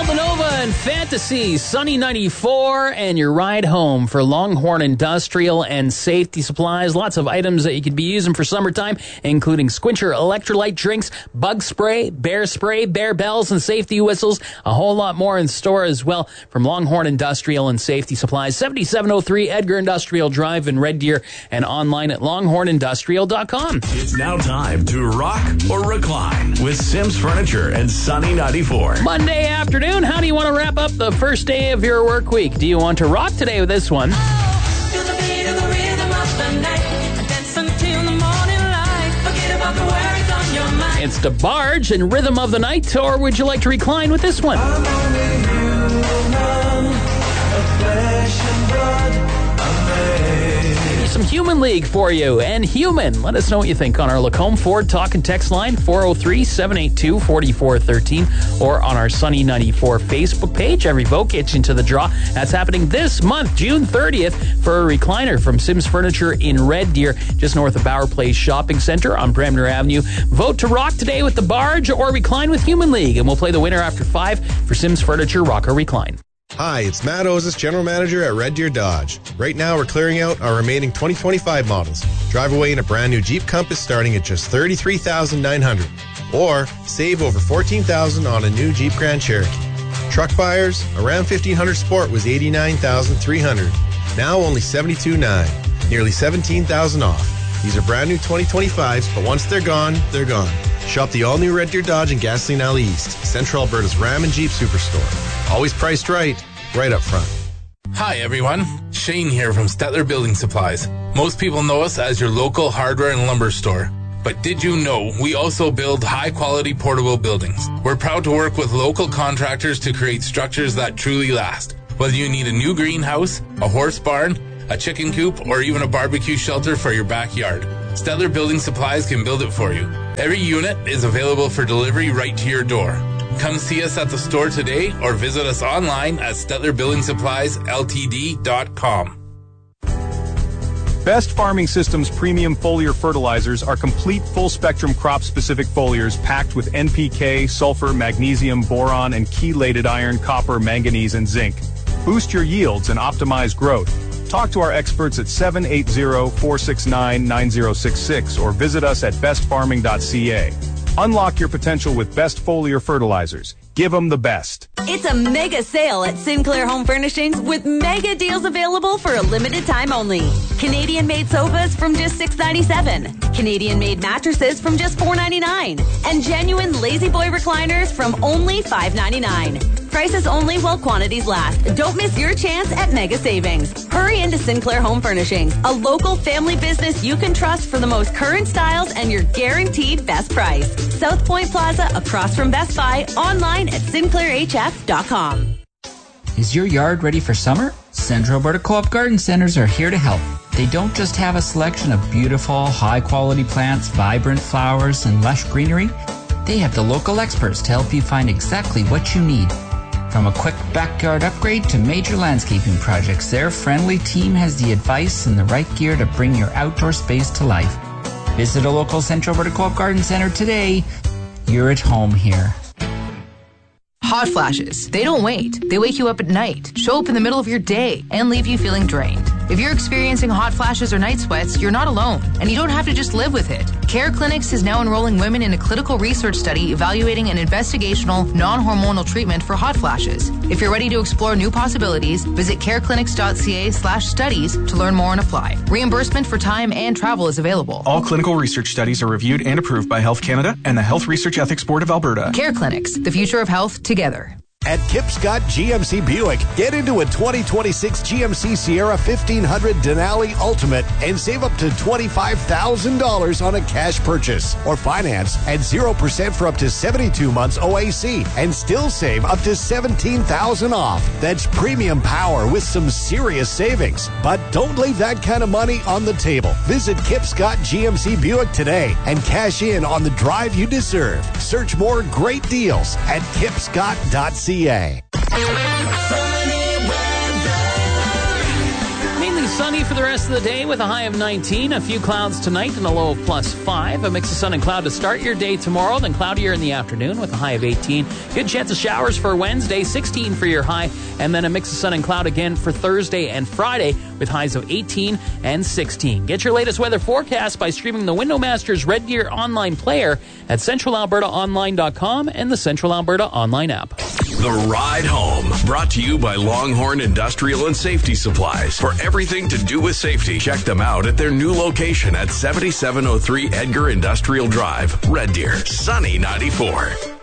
Nova and Fantasy, Sunny 94, and your ride home for Longhorn Industrial and Safety Supplies. Lots of items that you could be using for summertime, including Squincher electrolyte drinks, bug spray, bear bells, and safety whistles. A whole lot more in store as well from Longhorn Industrial and Safety Supplies. 7703 Edgar Industrial Drive in Red Deer and online at longhornindustrial.com. It's now time to rock or recline with Sims Furniture and Sunny 94. Monday afternoon, how do you want to wrap up the first day of your work week? Do you want to rock today with this one? Oh, to the beat of the rhythm of the night, dance until the morning light, forget about the words on your mind. It's DeBarge and Rhythm of the Night, or would you like to recline with this one? I'm only human, of flesh and blood, Some Human League for you, and Human. Let us know what you think on our Lacombe Ford Talk and Text line, 403-782-4413, or on our Sunny 94 Facebook page. Every vote gets you into the draw. That's happening this month, June 30th, for a recliner from Sims Furniture in Red Deer, just north of Bauer Place Shopping Center on Bremner Avenue. Vote to rock today with DeBarge or recline with Human League, and we'll play the winner after 5 for Sims Furniture Rock or Recline. Hi, it's Matt Ozis, General Manager at Red Deer Dodge. Right now, we're clearing out our remaining 2025 models. Drive away in a brand new Jeep Compass starting at just $33,900. Or save over $14,000 on a new Jeep Grand Cherokee. Truck buyers, around 1500 Sport was $89,300. Now only $72,900. Nearly $17,000 off. These are brand new 2025s, but once they're gone, they're gone. Shop the all-new Red Deer Dodge in Gasoline Alley East, Central Alberta's Ram and Jeep Superstore. Always priced right up front. Hi everyone, Shane here from Stettler Building Supplies. Most people know us as your local hardware and lumber store. But did you know we also build high-quality portable buildings? We're proud to work with local contractors to create structures that truly last. Whether you need a new greenhouse, a horse barn, a chicken coop, or even a barbecue shelter for your backyard, Stettler Building Supplies can build it for you. Every unit is available for delivery right to your door. Come see us at the store today or visit us online at StettlerBuildingSuppliesLTD.com. Best Farming Systems premium foliar fertilizers are complete full-spectrum crop-specific foliars packed with NPK, sulfur, magnesium, boron, and chelated iron, copper, manganese, and zinc. Boost your yields and optimize growth. Talk to our experts at 780-469-9066 or visit us at bestfarming.ca. Unlock your potential with Best Foliar Fertilizers. Give them the best. It's a mega sale at Sinclair Home Furnishings with mega deals available for a limited time only. Canadian-made sofas from just $6.97. Canadian-made mattresses from just $4.99. And genuine Lazy Boy recliners from only $5.99. Prices only while quantities last. Don't miss your chance at mega savings. Hurry into Sinclair Home Furnishings, a local family business you can trust for the most current styles and your guaranteed best price. South Point Plaza across from Best Buy, online at sinclairhf.com. Is your yard ready for summer? Central Alberta Co-op Garden Centers are here to help. They don't just have a selection of beautiful, high-quality plants, vibrant flowers, and lush greenery. They have the local experts to help you find exactly what you need. From a quick backyard upgrade to major landscaping projects, their friendly team has the advice and the right gear to bring your outdoor space to life. Visit a local Central Alberta Co-op Garden Center today. You're at home here. Hot flashes. They don't wait. They wake you up at night, show up in the middle of your day, and leave you feeling drained. If you're experiencing hot flashes or night sweats, you're not alone, and you don't have to just live with it. Care Clinics is now enrolling women in a clinical research study evaluating an investigational, non-hormonal treatment for hot flashes. If you're ready to explore new possibilities, visit careclinics.ca/studies to learn more and apply. Reimbursement for time and travel is available. All clinical research studies are reviewed and approved by Health Canada and the Health Research Ethics Board of Alberta. Care Clinics, the future of health together. At Kip Scott GMC Buick, get into a 2026 GMC Sierra 1500 Denali Ultimate and save up to $25,000 on a cash purchase. Or finance at 0% for up to 72 months OAC and still save up to $17,000 off. That's premium power with some serious savings. But don't leave that kind of money on the table. Visit Kip Scott GMC Buick today and cash in on the drive you deserve. Search more great deals at kipscott.ca. Mainly sunny Sunny for the rest of the day with a high of 19. A few clouds tonight and a low of +5. A mix of sun and cloud to start your day tomorrow, then cloudier in the afternoon with a high of 18. Good chance of showers for Wednesday, 16 for your high. And then a mix of sun and cloud again for Thursday and Friday with highs of 18 and 16. Get your latest weather forecast by streaming the Windowmasters Red Deer online player at CentralAlbertaOnline.com and the Central Alberta online app. The Ride Home, brought to you by Longhorn Industrial and Safety Supplies. For everything to do with safety, check them out at their new location at 7703 Edgar Industrial Drive, Red Deer, Sunny 94.